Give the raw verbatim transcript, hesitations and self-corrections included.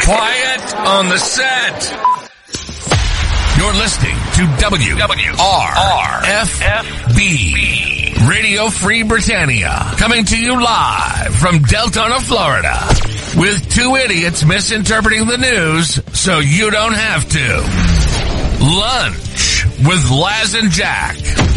Quiet on the set. You're listening to W W R F B Radio Free Britannia, coming to you live from Deltona, Florida, with two idiots misinterpreting the news so you don't have to. Lunch with Laz and Jack.